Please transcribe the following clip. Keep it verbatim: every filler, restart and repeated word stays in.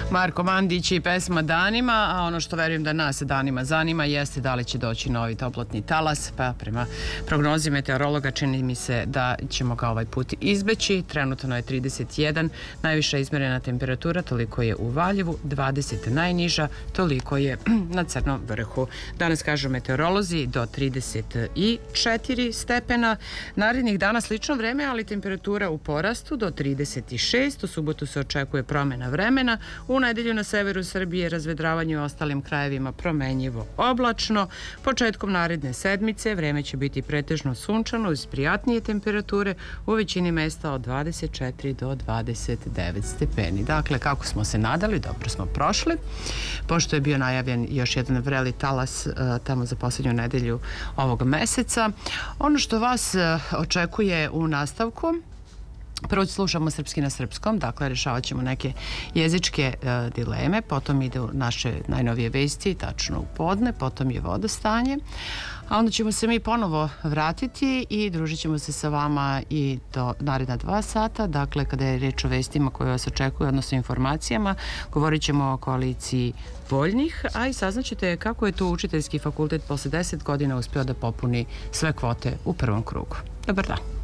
Marko Mandić i pesma Danima, a ono što verujem da nas danima zanima jeste da li će doći novi toplotni talas, pa prema prognozi meteorologa čini mi se da ćemo ga ovaj put izbeći. Trenutno je trideset jedan, najviša izmerena temperatura, toliko je u Valjevu, dvadeset najniža, toliko je na Crnom vrhu. Danas kažu meteorolozi do trideset četiri stepena. Narednih dana slično vreme, ali temperatura u porastu do trideset šest. U subotu se očekuje promena vremena. U nedelju na severu Srbije razvedravanje u ostalim krajevima promenjivo oblačno. Početkom naredne sedmice vreme će biti pretežno sunčano uz prijatnije temperature u većini mesta od dvadeset četiri do dvadeset devet stepeni. Dakle, kako smo se nadali, dobro smo prošli. Pošto je bio najavljen još jedan vreli talas tamo za posljednju nedelju ovog meseca. Ono što vas očekuje u nastavku, prvo slušamo srpski na srpskom, dakle rešavat ćemo neke jezičke e, dileme, potom ide naše najnovije vesti, tačno u podne, potom je vodostanje, a onda ćemo se mi ponovo vratiti i družit ćemo se sa vama i do naredna dva sata, dakle kada je reč o vestima koje vas očekuju, odnosno informacijama, govorit ćemo o koaliciji voljnih, a i saznaćete kako je tu učiteljski fakultet posle deset godina uspeo da popuni sve kvote u prvom krugu. Dobar dan.